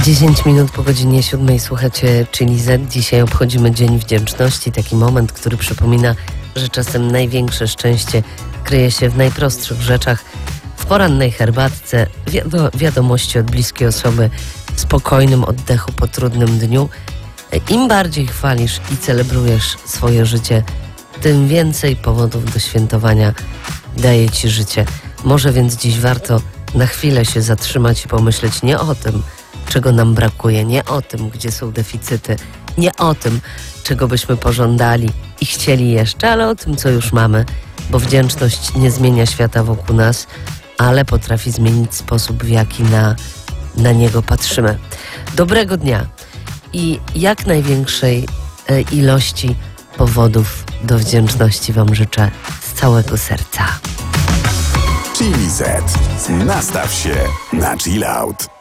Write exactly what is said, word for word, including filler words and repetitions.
dziesięć minut po godzinie siódmej słuchacie Czyli Z. Dzisiaj obchodzimy Dzień Wdzięczności, taki moment, który przypomina, że czasem największe szczęście kryje się w najprostszych rzeczach, w porannej herbatce, wiado- wiadomości od bliskiej osoby, spokojnym oddechu po trudnym dniu. Im bardziej chwalisz i celebrujesz swoje życie, tym więcej powodów do świętowania daje ci życie. Może więc dziś warto na chwilę się zatrzymać i pomyśleć nie o tym, czego nam brakuje, nie o tym, gdzie są deficyty, nie o tym, czego byśmy pożądali i chcieli jeszcze, ale o tym, co już mamy, bo wdzięczność nie zmienia świata wokół nas, ale potrafi zmienić sposób, w jaki na, na niego patrzymy. Dobrego dnia i jak największej e, ilości powodów do wdzięczności Wam życzę z całego serca. Czyli Z. Nastaw się na chill out.